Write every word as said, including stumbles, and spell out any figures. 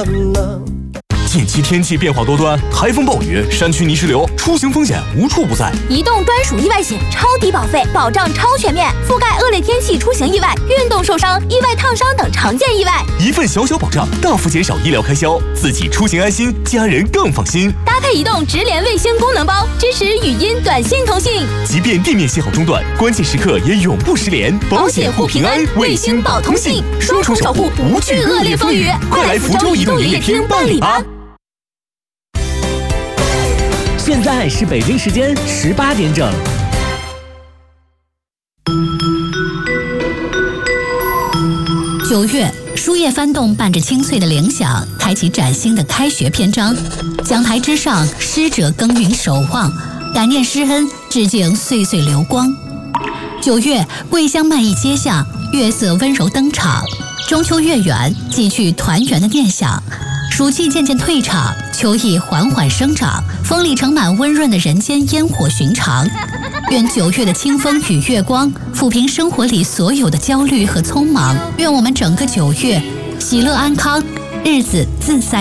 了。 近期天气变化多端，台风暴雨、山区泥石流，出行风险无处不在。 移动专属意外险，超低保费，保障超全面，覆盖恶劣天气出行意外、运动受伤、意外烫伤等常见意外。 一份小小保障，大幅减少医疗开销，自己出行安心，家人更放心。 搭配移动直连卫星功能包，支持语音、短信通信， 即便地面信号中断，关键时刻也永不失联。 保险护平安，卫星保通信，双重守护，不惧恶劣风雨。快来福州移动营业厅办理吧！ 现在是北京时间十八点整。 九月，书页翻动伴着清脆的铃响，开启崭新的开学篇章。讲台之上，师者耕耘守望，感念师恩，致敬岁岁流光。九月，桂香漫溢街巷，月色温柔登场。中秋月圆，寄去团圆的念想。暑气渐渐退场，秋意缓缓生长，风里盛满温润的人间烟火寻常。愿九月的清风与月光抚平生活里所有的焦虑和匆忙。愿我们整个九月喜乐安康，日子自在。